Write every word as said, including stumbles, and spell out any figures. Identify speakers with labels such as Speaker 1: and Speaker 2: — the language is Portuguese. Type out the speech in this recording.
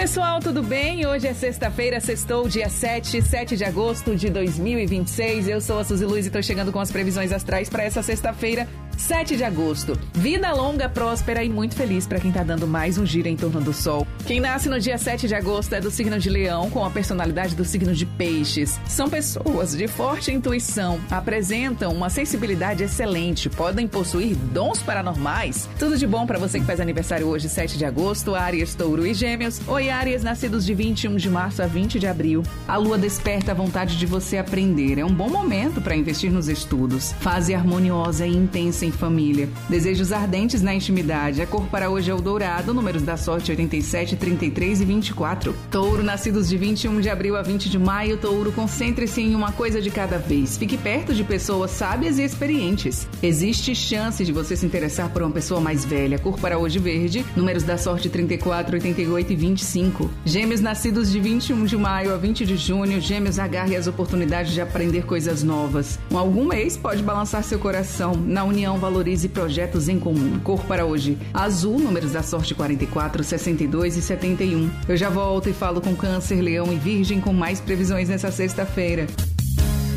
Speaker 1: pessoal, tudo bem? Hoje é sexta-feira, sextou, dia sete, sete de agosto de dois mil e vinte e seis. Eu sou a Suzy Luiz e tô chegando com as previsões astrais para essa sexta-feira, sete de agosto. Vida longa, próspera e muito feliz para quem tá dando mais um giro em torno do Sol. Quem nasce no dia sete de agosto é do signo de Leão, com a personalidade do signo de Peixes. São pessoas de forte intuição, apresentam uma sensibilidade excelente, podem possuir dons paranormais. Tudo de bom para você que faz aniversário hoje, sete de agosto, Áries, Touro e Gêmeos. Oi, Áries, nascidos de vinte e um de março a vinte de abril. A lua desperta a vontade de você aprender. É um bom momento para investir nos estudos. Fase harmoniosa e intensa em família. Desejos ardentes na intimidade. A cor para hoje é o dourado. Números da sorte oitenta e sete, trinta e três e vinte e quatro. Touro, nascidos de vinte e um de abril a vinte de maio. Touro, concentre-se em uma coisa de cada vez. Fique perto de pessoas sábias e experientes. Existe chance de você se interessar por uma pessoa mais velha. Cor para hoje verde. Números da sorte trinta e quatro, oitenta e oito e vinte e cinco. Gêmeos, nascidos de vinte e um de maio a vinte de junho. Gêmeos, agarre as oportunidades de aprender coisas novas. Um algum mês pode balançar seu coração. Na união, valorize projetos em comum. Cor para hoje azul. Números da sorte quarenta e quatro, sessenta e dois e setenta e um. Eu já volto e falo com Câncer, Leão e Virgem com mais previsões nessa sexta-feira.